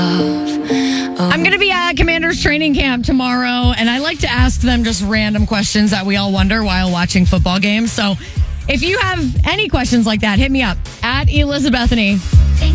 I'm going to be at Commanders training camp tomorrow, and I like to ask them just random questions that we all wonder while watching football games. So if you have any questions like that, hit me up at Elizabethany.